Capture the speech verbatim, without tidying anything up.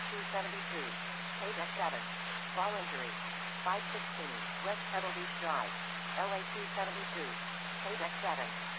two seventy-two. K D seven. Ball injury. five sixteen. West Pebble Beach Drive. L A two seventy-two. K D seven.